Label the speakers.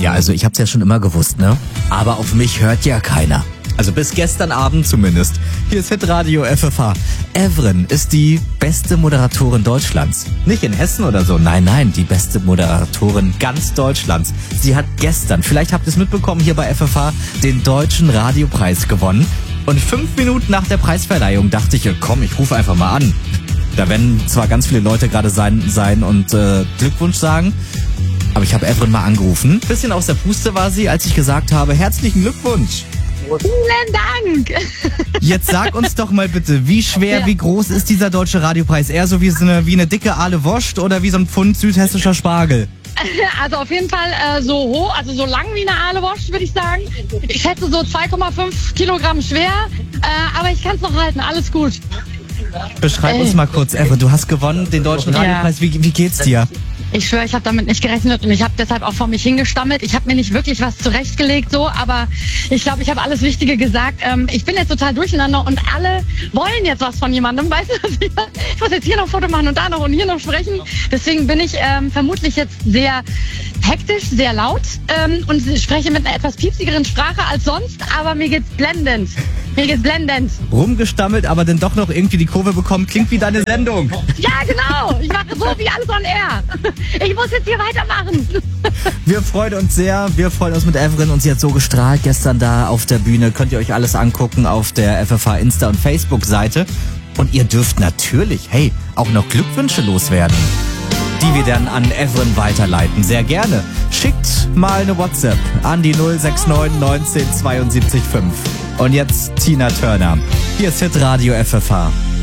Speaker 1: Ja, also ich hab's ja schon immer gewusst, ne? Aber auf mich hört ja keiner. Also bis gestern Abend zumindest. Hier ist Hitradio FFH. Evren ist die beste Moderatorin Deutschlands. Nicht in Hessen oder so. Nein, die beste Moderatorin ganz Deutschlands. Sie hat gestern, vielleicht habt ihr es mitbekommen, hier bei FFH den Deutschen Radiopreis gewonnen. Und 5 Minuten nach der Preisverleihung dachte ich, komm, ich rufe einfach mal an. Da werden zwar ganz viele Leute gerade sein und Glückwunsch sagen, aber ich habe Evren mal angerufen. Bisschen aus der Puste war sie, als ich gesagt habe, herzlichen Glückwunsch.
Speaker 2: Vielen Dank.
Speaker 1: Jetzt sag uns doch mal bitte, wie schwer, wie groß ist dieser Deutsche Radiopreis? Eher so wie eine dicke Aale Wurst oder wie so ein Pfund südhessischer Spargel?
Speaker 2: Also auf jeden Fall so hoch, also so lang wie eine Aale Wurst, würde ich sagen. Ich schätze so 2,5 Kilogramm schwer, aber ich kann es noch halten, alles gut.
Speaker 1: Beschreib uns mal kurz, Evren, du hast gewonnen, den Deutschen Radiopreis. Wie geht's dir?
Speaker 2: Ich schwöre, ich habe damit nicht gerechnet und ich habe deshalb auch vor mich hingestammelt. Ich habe mir nicht wirklich was zurechtgelegt, so, aber ich glaube, ich habe alles Wichtige gesagt. Ich bin jetzt total durcheinander und alle wollen jetzt was von jemandem. Weißt du, ich muss jetzt hier noch ein Foto machen und da noch und hier noch sprechen. Deswegen bin ich vermutlich jetzt sehr hektisch, sehr laut und spreche mit einer etwas piepsigeren Sprache als sonst, aber mir geht's blendend. Mir geht's blendend.
Speaker 1: Rumgestammelt, aber dann doch noch irgendwie die Kurve bekommen. Klingt wie deine Sendung.
Speaker 2: Ja, genau. Ich mache so wie alles on air. Ich muss jetzt hier weitermachen.
Speaker 1: Wir freuen uns sehr. Wir freuen uns mit Evren und sie hat so gestrahlt gestern da auf der Bühne. Könnt ihr euch alles angucken auf der FFH Insta- und Facebook-Seite. Und ihr dürft natürlich, auch noch Glückwünsche loswerden, die wir dann an Evren weiterleiten. Sehr gerne. Schickt mal eine WhatsApp an die 069 19 72 5. Und jetzt Tina Turner. Hier ist Hitradio FFH.